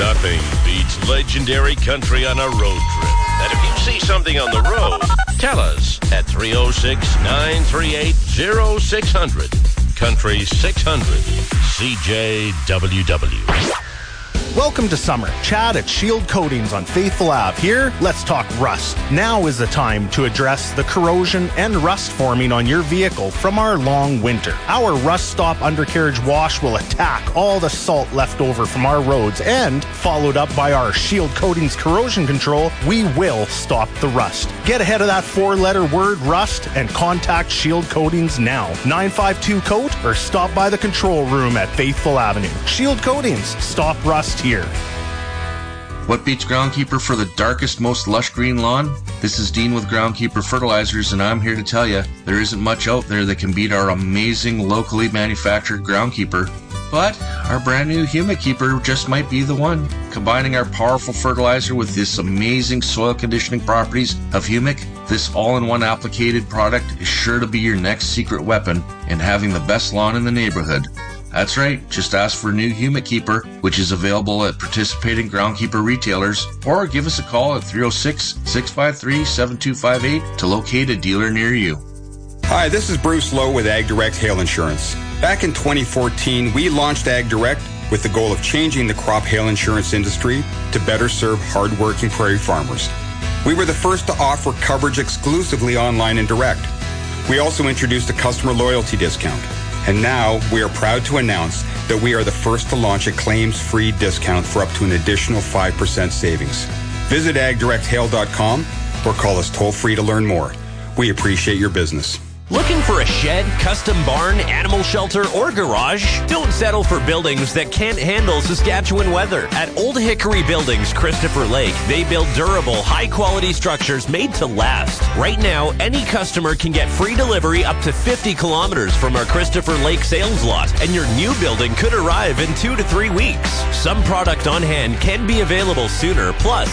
Nothing beats legendary country on a road trip. And if you see something on the road, tell us at 306-938-0600. Country 600. CJWW. Welcome to summer. Chad at Shield Coatings on Faithful Ave. Here, let's talk rust. Now is the time to address the corrosion and rust forming on your vehicle from our long winter. Our Rust Stop undercarriage wash will attack all the salt left over from our roads, and followed up by our Shield Coatings corrosion control, we will stop the rust. Get ahead of that four-letter word rust and contact Shield Coatings now. 952-COAT or stop by the control room at Faithful Avenue. Shield Coatings. Stop rust here. What beats Groundkeeper for the darkest, most lush green lawn? This is Dean with Groundkeeper Fertilizers, and I'm here to tell you there isn't much out there that can beat our amazing locally manufactured Groundkeeper. But our brand new Humic Keeper just might be the one. Combining our powerful fertilizer with this amazing soil conditioning properties of Humic, this all-in-one applicated product is sure to be your next secret weapon in having the best lawn in the neighborhood. That's right, just ask for new Humic Keeper, which is available at participating Groundkeeper retailers, or give us a call at 306-653-7258 to locate a dealer near you. Hi, this is Bruce Lowe with Ag Direct Hail Insurance. Back in 2014, we launched Ag Direct with the goal of changing the crop hail insurance industry to better serve hard-working prairie farmers. We were the first to offer coverage exclusively online and direct. We also introduced a customer loyalty discount. And now we are proud to announce that we are the first to launch a claims-free discount for up to an additional 5% savings. Visit agdirecthail.com or call us toll-free to learn more. We appreciate your business. Looking for a shed, custom barn, animal shelter, or garage? Don't settle for buildings that can't handle Saskatchewan weather. At Old Hickory Buildings, Christopher Lake, they build durable, high-quality structures made to last. Right now, any customer can get free delivery up to 50 kilometers from our Christopher Lake sales lot, and your new building could arrive in 2 to 3 weeks. Some product on hand can be available sooner, plus